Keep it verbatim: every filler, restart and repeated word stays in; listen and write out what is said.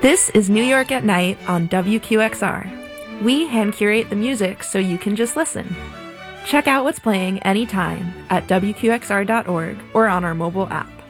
This is New York at Night on W Q X R. We hand curate the music so you can just listen. Check out what's playing anytime at W Q X R dot org or on our mobile app.